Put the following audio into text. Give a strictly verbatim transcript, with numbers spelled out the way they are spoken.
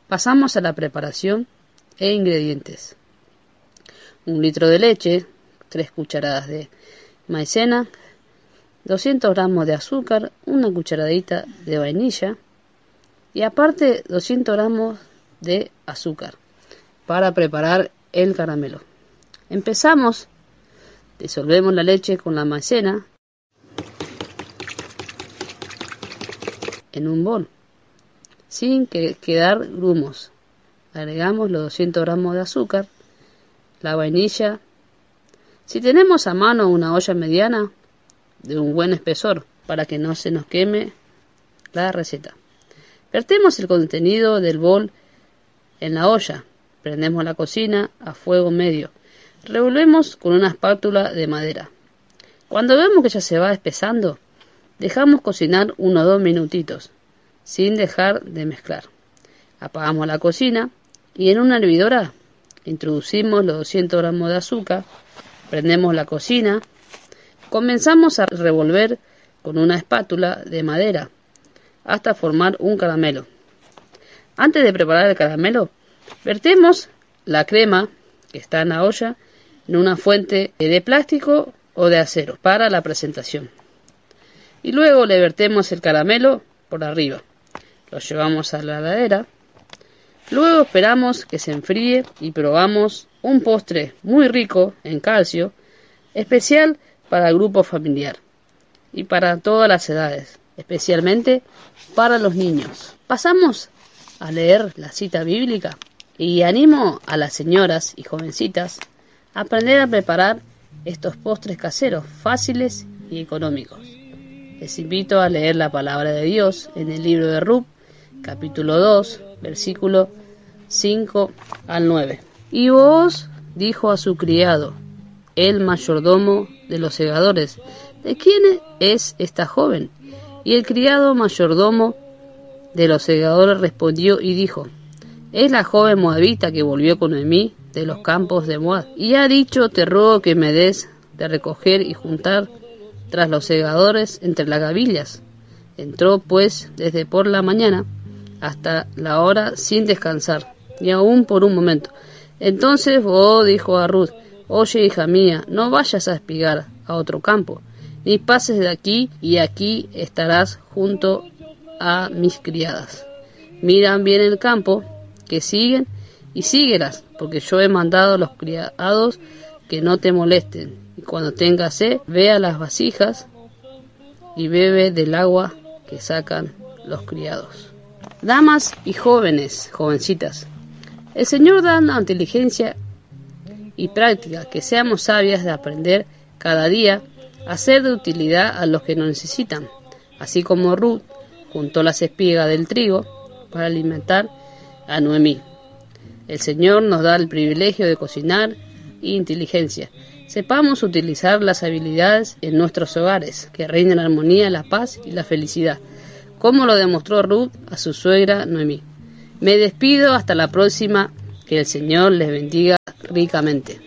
Pasamos a la preparación e ingredientes. Un litro de leche, tres cucharadas de maicena, doscientos gramos de azúcar, una cucharadita de vainilla y aparte doscientos gramos de azúcar para preparar el caramelo. Empezamos, disolvemos la leche con la maicena en un bol, sin que quedar grumos. Agregamos los doscientos gramos de azúcar, la vainilla. Si tenemos a mano una olla mediana de un buen espesor para que no se nos queme la receta. Vertemos el contenido del bol en la olla. Prendemos la cocina a fuego medio. Revolvemos con una espátula de madera. Cuando vemos que ya se va espesando, dejamos cocinar unos dos minutitos, sin dejar de mezclar. Apagamos la cocina y en una hervidora introducimos los doscientos gramos de azúcar, prendemos la cocina, comenzamos a revolver con una espátula de madera hasta formar un caramelo. Antes de preparar el caramelo, vertemos la crema que está en la olla en una fuente de plástico o de acero para la presentación. Y luego le vertemos el caramelo por arriba. Lo llevamos a la heladera. Luego esperamos que se enfríe y probamos un postre muy rico en calcio, especial para el grupo familiar y para todas las edades, especialmente para los niños. Pasamos a leer la cita bíblica y animo a las señoras y jovencitas a aprender a preparar estos postres caseros fáciles y económicos. Les invito a leer la palabra de Dios en el libro de Ruth, capítulo dos, versículo cinco al nueve. Y Booz dijo a su criado, el mayordomo de los segadores, ¿de quién es esta joven? Y el criado mayordomo de los segadores respondió y dijo, es la joven moabita que volvió con Noemí de los campos de Moab, y ha dicho, te ruego que me des de recoger y juntar tras los segadores entre las gavillas. Entró pues desde por la mañana hasta la hora sin descansar, ni aun por un momento. Entonces Booz dijo a Ruth, oye, hija mía, no vayas a espigar a otro campo, ni pases de aquí, y aquí estarás junto a mis criadas. Miran bien el campo que siguen y síguelas, porque yo he mandado a los criados que no te molesten. Y cuando tengas sed, ve a las vasijas y bebe del agua que sacan los criados. Damas y jóvenes, jovencitas, el Señor da una inteligencia y práctica, que seamos sabias de aprender cada día a ser de utilidad a los que nos necesitan, así como Ruth juntó las espigas del trigo para alimentar a Noemí. El Señor nos da el privilegio de cocinar e inteligencia. Sepamos utilizar las habilidades en nuestros hogares, que reinen la armonía, la paz y la felicidad, como lo demostró Ruth a su suegra Noemí. Me despido hasta la próxima, que el Señor les bendiga ricamente.